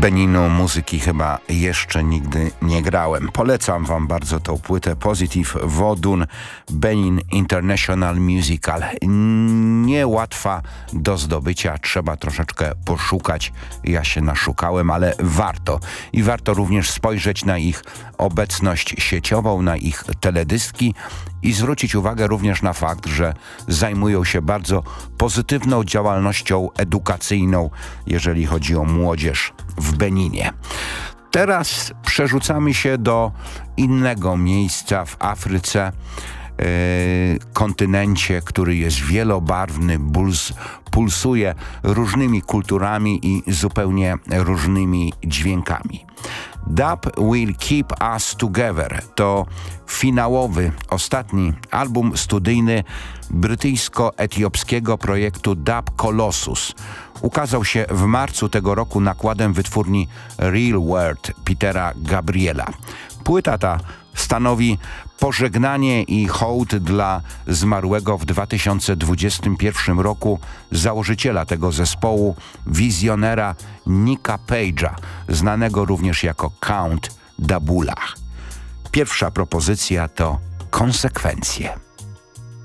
Beninu muzyki chyba jeszcze nigdy nie grałem. Polecam wam bardzo tą płytę Positive Vodun Benin International Musical. Niełatwa do zdobycia, trzeba troszeczkę poszukać. Ja się naszukałem, ale warto. I warto również spojrzeć na ich obecność sieciową, na ich teledyski i zwrócić uwagę również na fakt, że zajmują się bardzo pozytywną działalnością edukacyjną, jeżeli chodzi o młodzież w Beninie. Teraz przerzucamy się do innego miejsca w Afryce, kontynencie, który jest wielobarwny, pulsuje różnymi kulturami i zupełnie różnymi dźwiękami. Dub Will Keep Us Together to finałowy, ostatni album studyjny brytyjsko-etiopskiego projektu Dub Colossus. Ukazał się w marcu tego roku nakładem wytwórni Real World Petera Gabriela. Płyta ta stanowi pożegnanie i hołd dla zmarłego w 2021 roku założyciela tego zespołu, wizjonera Nicka Page'a, znanego również jako Count Dabula. Pierwsza propozycja to Konsekwencje.